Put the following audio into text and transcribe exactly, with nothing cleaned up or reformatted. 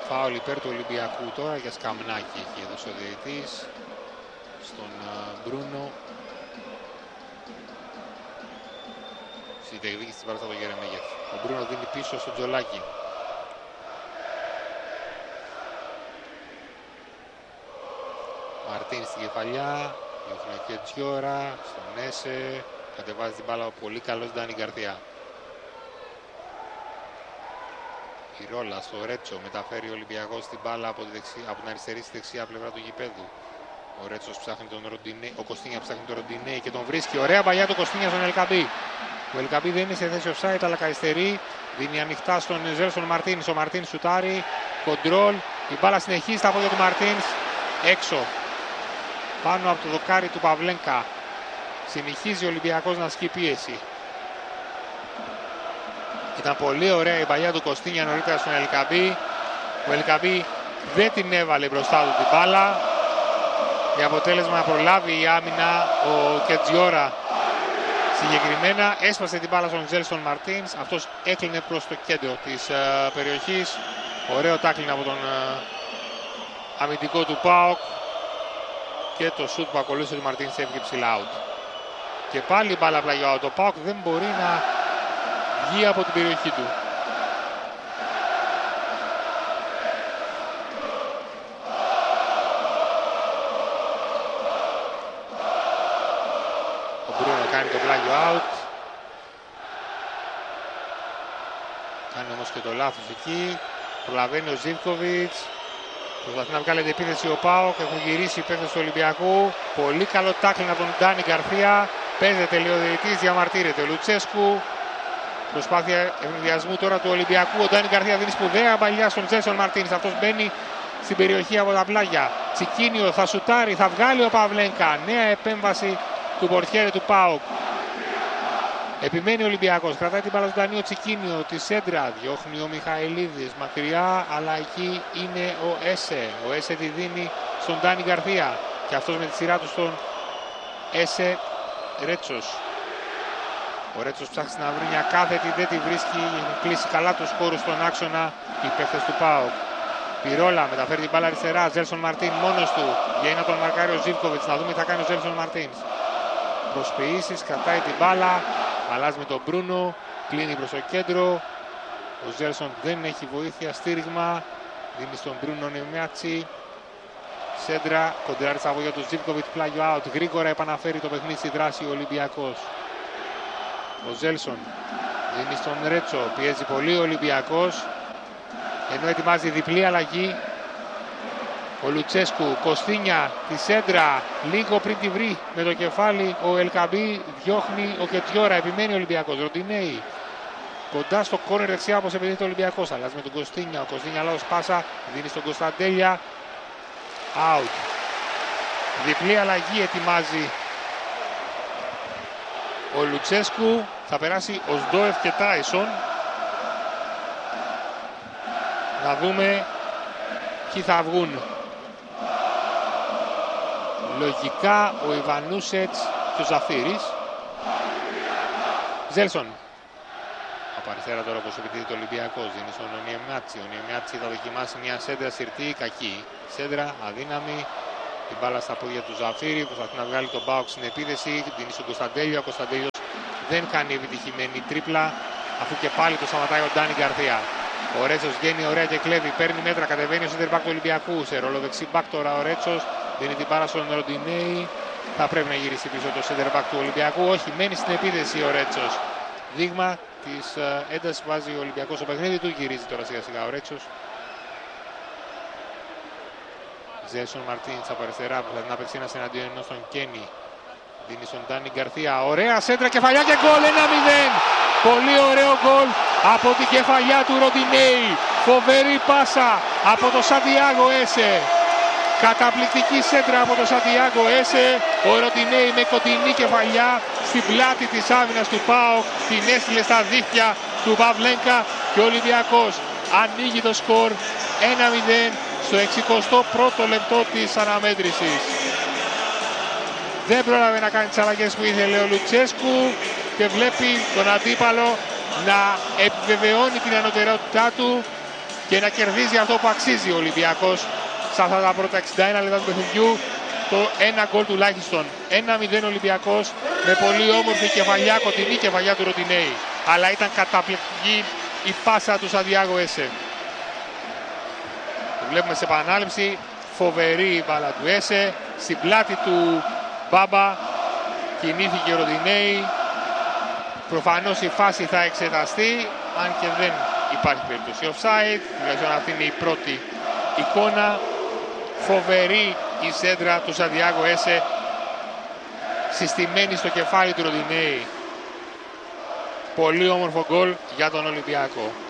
Φάουλ υπέρ του Ολυμπιακού τώρα για σκαμνάκι έχει έδωσε ο διαιτητής στον Μπρούνο. Στη διεκδίκηση της μπάλας από τον Γερεμέγεφ. Ο Μπρούνο δίνει πίσω στον Τζολάκη. Μαρτίν στην κεφαλιά, διώχνει και Τζιώρα, στον Έσε, κατεβάζει την μπάλα ο πολύ καλός Ντάνι Γκαρθία. Η ρόλα στο Ρέτσο, μεταφέρει ο Ολυμπιακός την μπάλα από, τη δεξι... από την αριστερή στη δεξιά πλευρά του γηπέδου. Ο Ρέτσος ψάχνει τον Ροντινέ, ο Κωστίνια ψάχνει τον Ροντινέ και τον βρίσκει. Ωραία παλιά του Κωστίνια στον Ελκαμπή. Ο Ελκαμπή δεν είναι σε θέση offside αλλά καθυστερεί. Δίνει ανοιχτά στον Ζέλσον Μαρτίνς. Ο Μαρτίνς σουτάρει, κοντρόλ. Η μπάλα συνεχίζει στα πόδια του Μαρτίνς. Έξω. Πάνω από το δοκάρι του Παυλένκα. Συνεχίζει ο Ολυμπιακός να ασκεί πίεση. Ήταν πολύ ωραία η παλιά του Κωστίνια νωρίτερα στον Ελκαμπή. Ο Ελκαμπή δεν την έβαλε μπροστά του την μπάλα. Για αποτέλεσμα να προλάβει η άμυνα ο Κετζιόρα. Συγκεκριμένα έσπασε την μπάλα στον Ζέλσον Μαρτίνς. Αυτός έκλεινε προς το κέντρο της uh, περιοχής. Ωραίο τάκλιν από τον uh, αμυντικό του ΠΑΟΚ. Και το σουτ που ακολούθησε του Μαρτίνς έφυγε ψηλά out. Και πάλι η μπάλα πλάγιο out. Ο ΠΑΟΚ δεν μπορεί να βγει από την περιοχή του. Ο Μπρούνο κάνει το πλάγιο out. Κάνει όμως και το λάθος εκεί. Προλαβαίνει ο Ζίβκοβιτς. Προσπαθεί να βγάλει την επίθεση ο ΠΑΟΚ. Έχουν γυρίσει οι παίκτες του Ολυμπιακού. Πολύ καλό τάκλινγκ από τον Ντάνι Γκαρθία. Παίζεται λέει ο διαιτητής, διαμαρτύρεται ο Λουτσέσκου. Προσπάθεια ευνηδιασμού τώρα του Ολυμπιακού. Ο Ντάνι Γκαρθία δίνει σπουδαία παλιά στον Τζέλσον Μαρτίνς. Αυτός μπαίνει στην περιοχή από τα πλάγια. Τσικίνιο θα σουτάρει, θα βγάλει ο Παυλένκα. Νέα επέμβαση του πορτιέρη του ΠΑΟΚ. Επιμένει ο Ολυμπιακός. Κρατάει την μπάλα του Ντανίο Τσικίνιο. Τη σέντρα διώχνει ο Μιχαηλίδης. Μακριά, αλλά εκεί είναι ο Έσε. Ο Έσε τη δίνει στον Ντάνι Γκαρθία. Και αυτός με τη σειρά του στον Έσε Ρέτσος. Ο Ρέτσος ψάχνει να βρει μια κάθετη, δεν τη βρίσκει. Έχουν κλείσει καλά τους χώρους στον άξονα οι παίκτες του ΠΑΟΚ. Πιρόλα μεταφέρει την μπάλα αριστερά. Ζέλσον Μαρτίν μόνος του. Για να τον μαρκάρει ο Ζίβκοβιτς. Να δούμε τι θα κάνει ο Ζέλσον Μαρτίνς. Προσποιήσεις, κρατάει την μπάλα. Αλλάζει με τον Μπρούνο. Κλείνει προς το κέντρο. Ο Ζέλσον δεν έχει βοήθεια. Στήριγμα. Δίνει στον Μπρούνο Νεμιάτσι. Σέντρα. Κοντράρει στα βόγια του Ζίβκοβιτς. Πλάγιο out. Γρήγορα επαναφέρει το παιχνίδι στη δράση ο Ολυμπιακός. Ο Ζέλσον δίνει στον Ρέτσο. Πιέζει πολύ ο Ολυμπιακός. Ενώ ετοιμάζει διπλή αλλαγή. Ο Λουτσέσκου, Κωστίνια, τη σέντρα, λίγο πριν τη βρει με το κεφάλι. Ο Ελκαμπή διώχνει ο Κετζιόρα, επιμένει ο Ολυμπιακός. Ροντινέη, κοντά στο κόρνερ δεξιά όπως επιδέχεται ο Ολυμπιακός. Αλλάζει με τον Κωστίνια, ο Κωστίνια λάθος πάσα, δίνει στον Κωνσταντέλια. Out. Διπλή αλλαγή ετοιμάζει ο Λουτσέσκου. Θα περάσει ο Σντόεφ και Τάισον. Να δούμε ποιοι θα βγουν. Λογικά ο Ιβανούσετς και ο Ζαφύρης. Ζέλσον. Από αριστερά τώρα όπως επιτίθεται ο Ολυμπιακός. Δίνει στον Ονιεμιάτσι. Ο Ονιεμιάτσι θα δοκιμάσει μια σέντρα συρτή, κακή. Σέντρα αδύναμη. Την μπάλα στα πόδια του Ζαφύρη. Προσπαθεί να βγάλει τον ΠΑΟΚ στην επίθεση. Δίνει στον Κωνσταντέλιο. Ο Κωνσταντέλιος δεν κάνει επιτυχημένη τρίπλα. Αφού και πάλι το σταματάει ο Ντάνι Γκαρθία. Ο Ρέτσος βγαίνει ωραία και κλέβει. Παίρνει μέτρα. Κατεβαίνει ο center back του Ολυμπιακού. Σε ρολοδεξί back τώρα ο Ρέτσος. Δίνει την μπάλα στον Ροντινέη. Θα πρέπει να γυρίσει πίσω το center back του Ολυμπιακού. Όχι, μένει στην επίθεση ο Ρέτσος. Δείγμα της uh, έντασης που βάζει ο Ολυμπιακός στο παιχνίδι του. Γυρίζει τώρα σιγά σιγά ο Ρέτσος. Ζέλσον Μαρτίνς από αριστερά που θα την απεξεί ένας εναντίον ενός στον Κένι. Δίνει στον Ντάνι Γκαρθία. Ωραία σέντρα, κεφαλιά και γκολ. ένα μηδέν. Πολύ ωραίο γκολ από την κεφαλιά του Ροντινέη. Φοβερή πάσα από το Σαντιάγο Έσε. Καταπληκτική σέντρα από το Σαντιάγο Έσε. Ο Ροντινέη με κοντινή κεφαλιά στην πλάτη της άμυνας του ΠΑΟΚ. Την έστειλε στα δίχτυα του Παυλένκα και ο Ολυμπιακός ανοίγει το σκορ ένα μηδέν στο εξηκοστό πρώτο λεπτό της αναμέτρησης. Δεν πρόλαβε να κάνει τις αλλαγές που ήθελε ο Λουτσέσκου και βλέπει τον αντίπαλο να επιβεβαιώνει την ανωτερότητά του και να κερδίζει αυτό που αξίζει ο Ολυμπιακός σε αυτά τα πρώτα εξήντα ένα λεπτά του παιχνιδιού. Το ένα γκολ τουλάχιστον. ένα μηδέν Ολυμπιακός με πολύ όμορφη κεφαλιά, κοντινή κεφαλιά του Ροντινέη. Αλλά ήταν καταπληκτική η πάσα του Σαντιάγο Έσε. Το βλέπουμε σε επανάληψη. Φοβερή η μπάλα του Έσε. Στην πλάτη του Μπάμπα κινήθηκε ο Ροντινέη. Προφανώς η φάση θα εξεταστεί, αν και δεν υπάρχει περίπτωση offside. Δηλαδή αυτή είναι η πρώτη εικόνα. Φοβερή η σέντρα του Σαντιάγο Έσε, συστημένη στο κεφάλι του Ροντινέη. Πολύ όμορφο γκολ για τον Ολυμπιακό.